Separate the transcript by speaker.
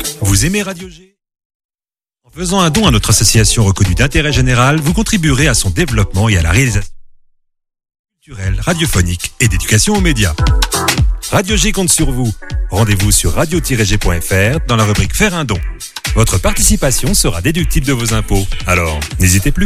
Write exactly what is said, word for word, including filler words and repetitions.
Speaker 1: Vous aimez Radio G ? En faisant un don à notre association reconnue d'intérêt général, vous contribuerez à son développement et à la réalisation culturelle, radiophonique et d'éducation aux médias. Radio G compte sur vous. Rendez-vous sur radio tiret g point f r dans la rubrique Faire un don. Votre participation sera déductible de vos impôts. Alors, n'hésitez plus.